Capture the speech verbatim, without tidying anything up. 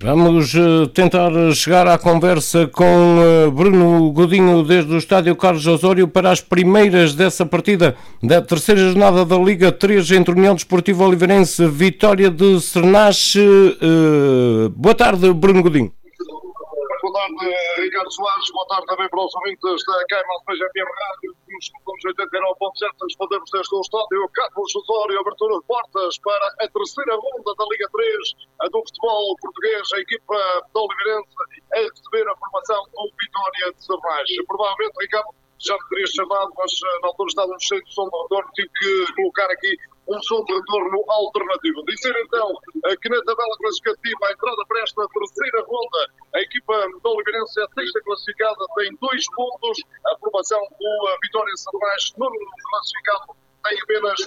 Vamos uh, tentar chegar à conversa com uh, Bruno Godinho desde o estádio Carlos Osório para as primeiras dessa partida da terceira jornada da Liga três entre União Desportiva Oliveirense, Vitória de Sernache. Uh, boa tarde, Bruno Godinho. Boa tarde, Ricardo Soares. Boa tarde também para os ouvintes da Caimão de F M Rádio, que nos escutamos oitenta e nove ponto sete. Respondemos desde o estádio Carlos Osório, abertura de portas para a terceira ronda da Liga três do futebol português. A equipa da Oliveirense a receber a formação do Vitória de Sernache. Provavelmente, Ricardo, já me terias chamado, mas na altura estávamos cheios de som de retorno, tive que colocar aqui um som de retorno alternativo. Dizer então que na tabela classificativa, a entrada para esta terceira ronda, a equipa da Oliveirense é a sexta classificada, tem dois pontos. A formação do Vitória de Sernache, nono classificado, tem apenas